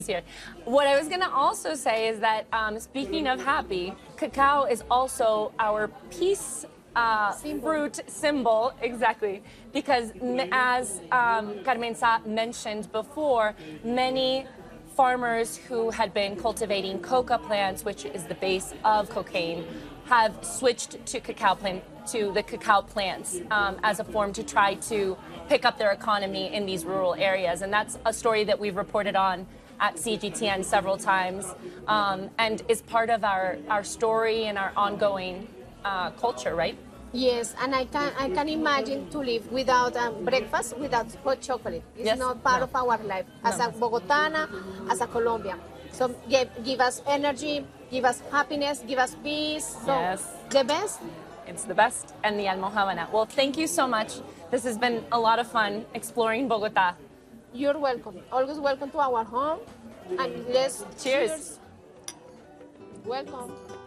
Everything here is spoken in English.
here. What I was going to also say is that speaking of happy, cacao is also our peace fruit symbol, exactly, because as Carmenza mentioned before, many farmers who had been cultivating coca plants, which is the base of cocaine, have switched to the cacao plants as a form to try to pick up their economy in these rural areas. And that's a story that we've reported on at CGTN several times, and is part of our story and our ongoing culture, right? Yes, and I can imagine to live without breakfast, without hot chocolate. It's Yes. not part No. of our life as a Bogotana, as a Colombian. So give us energy, give us happiness, give us peace. So Yes. the best. It's the best, and the Almojábana. Well, thank you so much. This has been a lot of fun exploring Bogota. You're welcome. Always welcome to our home. And let's Cheers. Welcome.